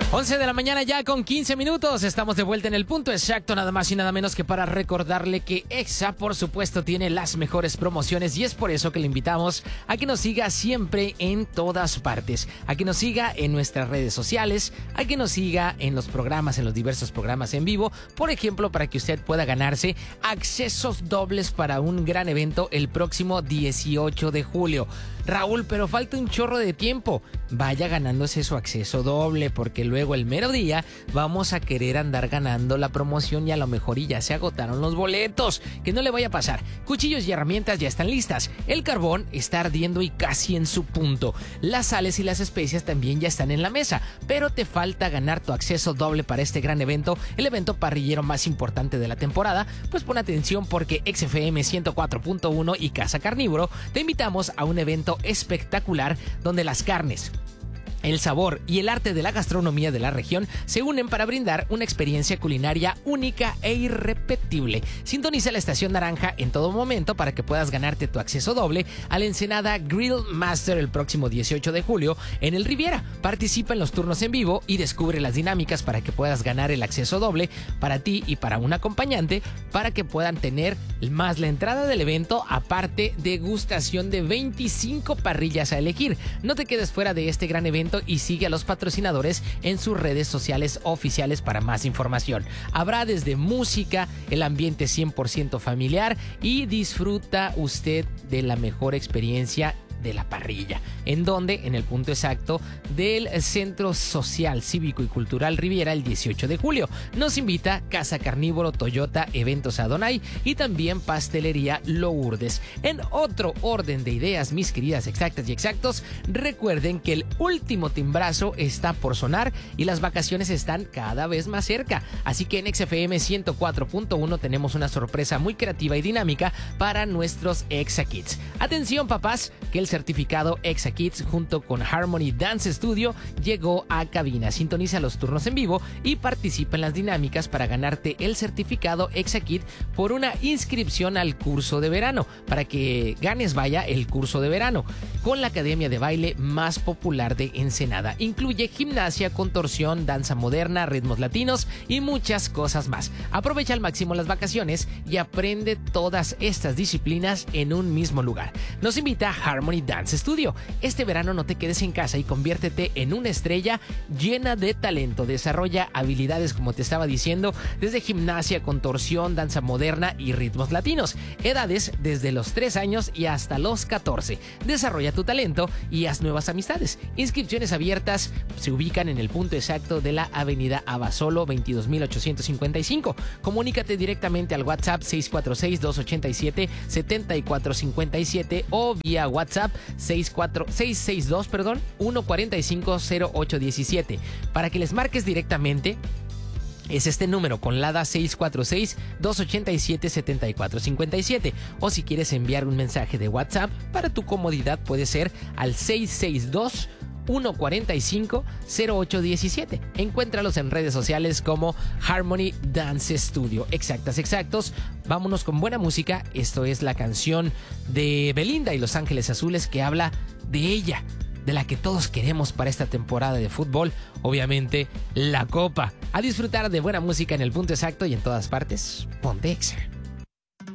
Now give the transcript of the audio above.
11 de la mañana ya con 15 minutos. Estamos de vuelta en el punto exacto, nada más y nada menos que para recordarle que Exa, por supuesto, tiene las mejores promociones y es por eso que le invitamos a que nos siga siempre en todas partes, a que nos siga en nuestras redes sociales, a que nos siga en los programas, en los diversos programas en vivo, por ejemplo, para que usted pueda ganarse accesos dobles para un gran evento el próximo 18 de julio. Raúl, pero falta un chorro de tiempo. Vaya ganándose su acceso doble, porque luego el mero día vamos a querer andar ganando la promoción y a lo mejor ya se agotaron los boletos. Que no le vaya a pasar. Cuchillos y herramientas ya están listas. El carbón está ardiendo y casi en su punto. Las sales y las especias también ya están en la mesa. Pero te falta ganar tu acceso doble para este gran evento, el evento parrillero más importante de la temporada. Pues pon atención, porque XFM 104.1 y Casa Carnívoro te invitamos a un evento espectacular donde las carnes, el sabor y el arte de la gastronomía de la región se unen para brindar una experiencia culinaria única e irrepetible. Sintoniza la estación naranja en todo momento para que puedas ganarte tu acceso doble al Ensenada Grill Master el próximo 18 de julio en el Riviera. Participa en los turnos en vivo y descubre las dinámicas para que puedas ganar el acceso doble para ti y para un acompañante, para que puedan tener más la entrada del evento, aparte degustación de 25 parrillas a elegir. No te quedes fuera de este gran evento y sigue a los patrocinadores en sus redes sociales oficiales para más información. Habrá desde música, el ambiente 100% familiar y disfruta usted de la mejor experiencia de la parrilla. ¿En dónde? En el punto exacto del Centro Social, Cívico y Cultural Riviera el 18 de julio. Nos invita Casa Carnívoro, Toyota, Eventos Adonai y también Pastelería Lourdes. En otro orden de ideas, mis queridas exactas y exactos, recuerden que el último timbrazo está por sonar y las vacaciones están cada vez más cerca. Así que en XFM 104.1 tenemos una sorpresa muy creativa y dinámica para nuestros Exa Kids. Atención, papás, que el certificado Exa Kids junto con Harmony Dance Studio llegó a cabina. Sintoniza los turnos en vivo y participa en las dinámicas para ganarte el certificado Exa Kid por una inscripción al curso de verano, para que ganes, vaya, el curso de verano con la academia de baile más popular de Ensenada. Incluye gimnasia, contorsión, danza moderna, ritmos latinos y muchas cosas más. Aprovecha al máximo las vacaciones y aprende todas estas disciplinas en un mismo lugar. Nos invita Harmony Dance Studio. Este verano no te quedes en casa y conviértete en una estrella llena de talento. Desarrolla habilidades, como te estaba diciendo, desde gimnasia, contorsión, danza moderna y ritmos latinos. Edades desde los 3 años y hasta los 14. Desarrolla tu talento y haz nuevas amistades. Inscripciones abiertas se ubican en el punto exacto de la avenida Abasolo 22.855. Comunícate directamente al WhatsApp 646-287-7457 o vía WhatsApp 145-0817 para que les marques directamente. Es este número con LADA 646-287-7457. O si quieres enviar un mensaje de WhatsApp, para tu comodidad puede ser al 662-145-0817. Encuéntralos en redes sociales como Harmony Dance Studio. Exactas, exactos. Vámonos con buena música. Esto es la canción de Belinda y Los Ángeles Azules, que habla de ella, de la que todos queremos para esta temporada de fútbol, obviamente la Copa. A disfrutar de buena música en el punto exacto y en todas partes. Ponte Exa.